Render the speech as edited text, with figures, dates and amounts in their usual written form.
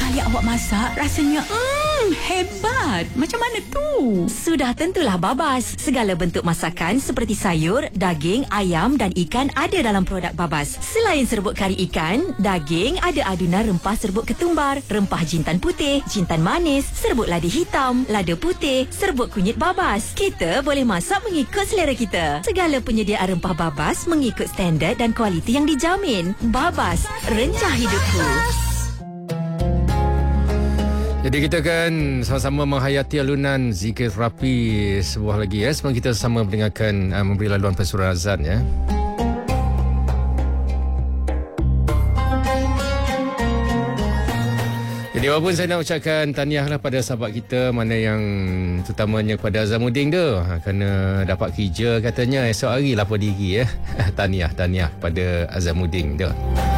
kali awak masak, rasanya hebat. Macam mana tu? Sudah tentulah Babas. Segala bentuk masakan seperti sayur, daging, ayam dan ikan ada dalam produk Babas. Selain serbuk kari ikan, daging ada adunan rempah serbuk ketumbar, rempah jintan putih, jintan manis, serbuk lada hitam, lada putih, serbuk kunyit Babas. Kita boleh masak mengikut selera kita. Segala penyediaan rempah Babas mengikut standard dan kualiti yang dijamin. Babas, rencah hidupku. Jadi kita akan sama-sama menghayati alunan zikir terapi sebuah lagi sebelum kita sama mendengarkan memberi laluan pesuruhan azan ya. Jadi walaupun saya nak ucapkan tahniahlah pada sahabat kita mana yang terutamanya kepada Azamuddin tu kerana dapat kerja katanya esok hari lapor diri ya. Tahniah pada Azamuddin tu.